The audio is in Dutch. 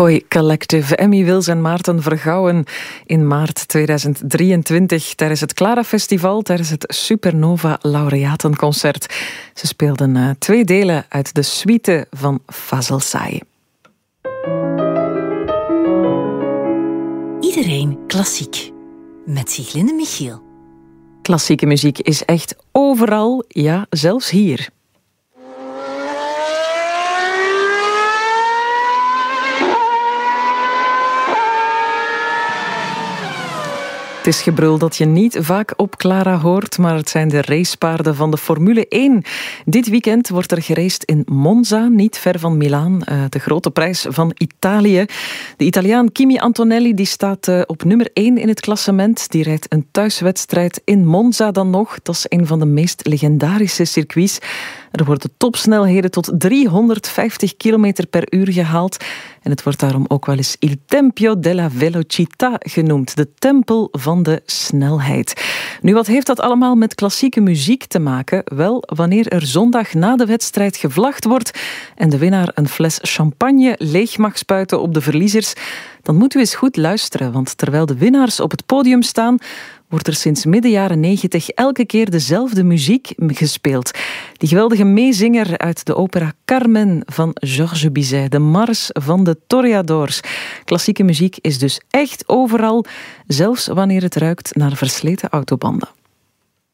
Gooi Collective, Emmy Wils en Maarten Vergouwen in maart 2023 tijdens het Clara Festival, tijdens het Supernova Laureatenconcert. Ze speelden 2 delen uit de suite van Fazl Say. Iedereen klassiek, met Siglinde Michiel. Klassieke muziek is echt overal, ja, zelfs hier. Het is gebrul dat je niet vaak op Clara hoort, maar het zijn de racepaarden van de Formule 1. Dit weekend wordt er geraced in Monza, niet ver van Milaan, de grote prijs van Italië. De Italiaan Kimi Antonelli die staat op nummer 1 in het klassement. Die rijdt een thuiswedstrijd in Monza dan nog. Dat is een van de meest legendarische circuits. Er worden topsnelheden tot 350 km per uur gehaald. En het wordt daarom ook wel eens Il Tempio della Velocità genoemd. De tempel van de snelheid. Nu, wat heeft dat allemaal met klassieke muziek te maken? Wel, wanneer er zondag na de wedstrijd gevlagd wordt en de winnaar een fles champagne leeg mag spuiten op de verliezers, dan moet u eens goed luisteren, want terwijl de winnaars op het podium staan, wordt er sinds midden jaren 90 elke keer dezelfde muziek gespeeld. Die geweldige meezinger uit de opera Carmen van Georges Bizet, de mars van de Toreadors. Klassieke muziek is dus echt overal, zelfs wanneer het ruikt naar versleten autobanden.